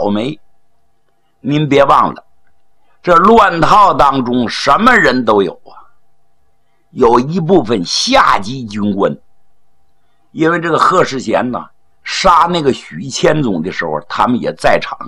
倒霉。您别忘了，这乱套当中什么人都有啊，有一部分下级军官。因为这个贺世贤呢，杀那个许千总的时候，他们也在场。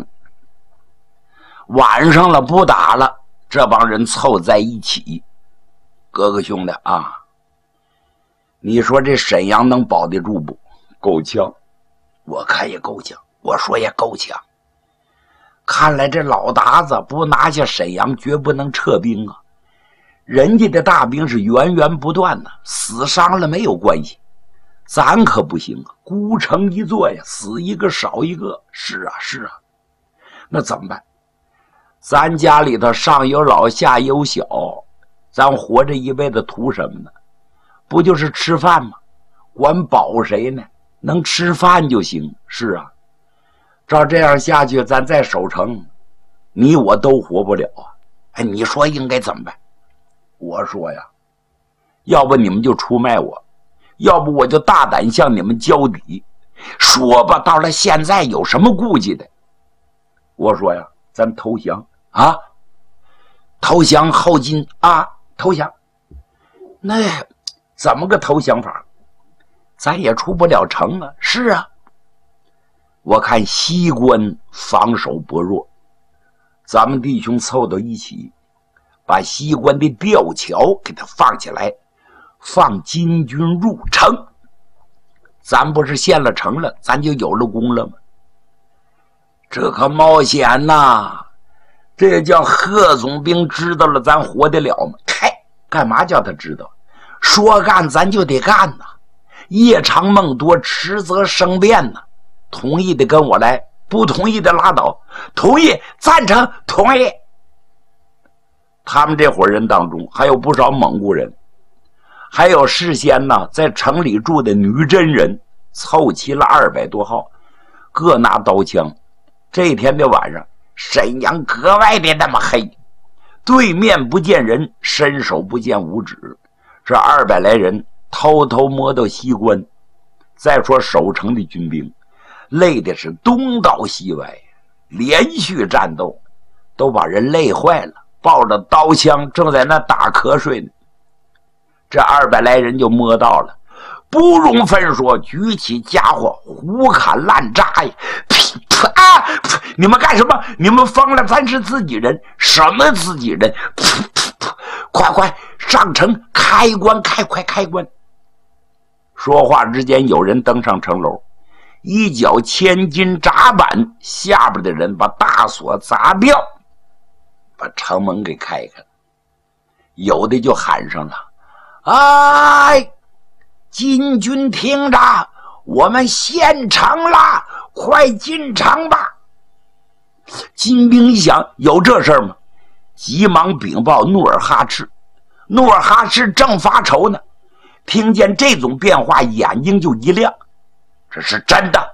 晚上了不打了，这帮人凑在一起，哥哥兄弟啊，你说这沈阳能保得住不？够呛，我看也够呛，我说也够呛。看来这老达子不拿下沈阳，绝不能撤兵啊！人家的大兵是源源不断的，死伤了没有关系，咱可不行啊！孤城一座呀，死一个少一个。是啊，是啊，那怎么办？咱家里头上有老下有小，咱活着一辈子图什么呢？不就是吃饭吗？管保谁呢？能吃饭就行。是啊，照这样下去，咱再守城，你我都活不了啊！哎，你说应该怎么办？我说呀，要不你们就出卖我，要不我就大胆向你们交底。说吧，到了现在有什么顾忌的？我说呀，咱投降啊！投降后金啊！投降。那怎么个投降法？咱也出不了城啊。是啊，我看西关防守薄弱，咱们弟兄凑到一起，把西关的吊桥给它放起来，放金军入城。咱不是献了城了，咱就有了功了吗？这可冒险呐！这叫贺总兵知道了，咱活得了吗？干嘛叫他知道？说干咱就得干呐！夜长梦多，迟则生变呐！同意的跟我来，不同意的拉倒。同意，赞成，同意。他们这伙人当中还有不少蒙古人，还有事先呢在城里住的女真人，凑齐了200多号，各拿刀枪。这天的晚上，沈阳格外的那么黑，对面不见人，伸手不见五指。这200来人偷偷摸到西关。再说守城的军兵累的是东倒西歪，连续战斗都把人累坏了，抱着刀枪正在那打瞌睡呢。这200来人就摸到了，不容分说，举起家伙胡砍乱扎呀！啊！你们干什么？你们疯了！咱是自己人。什么自己人？快上城开关！快开关！说话之间，有人登上城楼，一脚千斤闸板，下边的人把大锁砸掉，把城门给开开了。有的就喊上了：“哎，金军听着，我们献城了，快进城吧！”金兵一想，有这事儿吗？急忙禀报努尔哈赤。努尔哈赤正发愁呢，听见这种变化，眼睛就一亮，这是真的。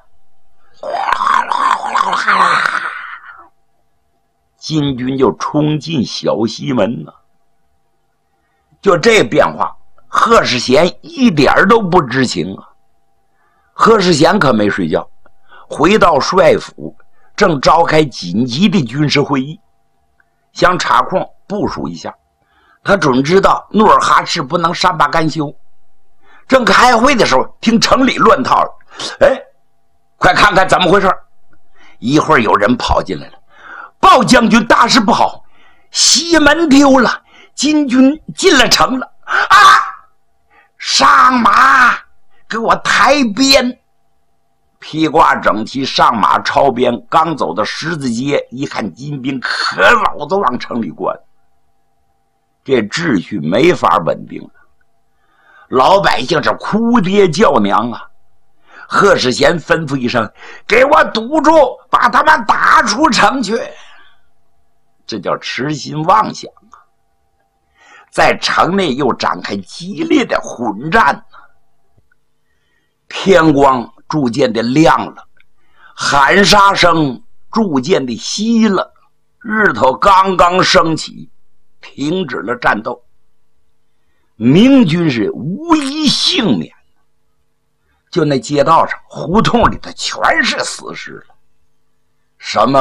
金军就冲进小西门了。就这变化，贺世贤一点都不知情啊。贺世贤可没睡觉，回到帅府，正召开紧急的军事会议，想插空部署一下。他准知道努尔哈赤不能善罢甘休。正开会的时候，听城里乱套了。哎，快看看怎么回事！一会儿有人跑进来了，报将军，大事不好，西门丢了，金军进了城了啊！上马，给我抬鞭！披挂整齐，上马抄鞭。刚走到十字街，一看金兵可老子往城里灌，这秩序没法稳定了。老百姓是哭爹叫娘啊！贺世贤吩咐一声：“给我堵住，把他们打出城去！”这叫痴心妄想啊！在城内又展开激烈的混战。天光逐渐的亮了，喊杀声逐渐的息了，日头刚刚升起，停止了战斗。明军是无一幸免，就那街道上胡同里头全是死尸了。什么